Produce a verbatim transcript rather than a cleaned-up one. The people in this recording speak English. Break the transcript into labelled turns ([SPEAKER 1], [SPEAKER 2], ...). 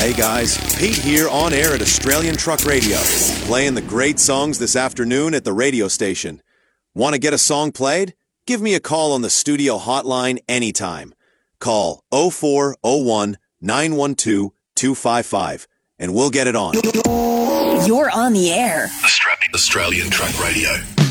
[SPEAKER 1] Hey guys, Pete here on air at Australian Truck Radio, playing the great songs this afternoon at the radio station. Want to get a song played? Give me a call on the studio hotline anytime. Call oh four oh one, nine one two, two five five and we'll get it on.
[SPEAKER 2] You're on the air.
[SPEAKER 3] Australian Truck Radio.